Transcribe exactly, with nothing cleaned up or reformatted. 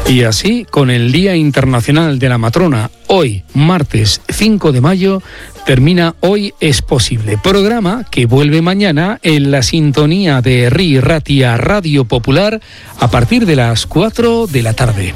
Y así, con el Día Internacional de la Matrona, hoy, martes cinco de mayo, termina Hoy es Posible, programa que vuelve mañana en la sintonía de Herri Ratia Radio Popular a partir de las cuatro de la tarde.